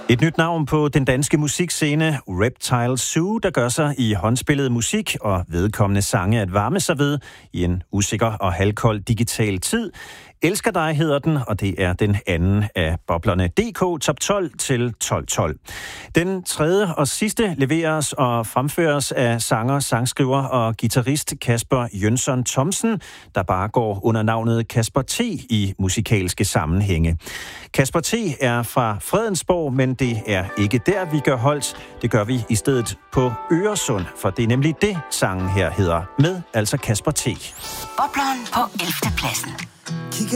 Et nyt navn på den danske musikscene, Reptile Zoo, der gør sig i håndspillet musik og vedkommende sange at varme sig ved i en usikker og halvkold digital tid. Elsker dig hedder den, og det er den anden af boblerne DK Top 12 til 1212. Den tredje og sidste leveres og fremføres af sanger, sangskriver og guitarist Kasper Jønsson Thomsen, der bare går under navnet Kasper T i musikalske sammenhænge. Kasper T er fra Fredensborg, men det er ikke der, vi gør holdt. Det gør vi i stedet på Øresund, for det er nemlig det, sangen her hedder, med altså Kasper T. Bobleren på 11. pladsen.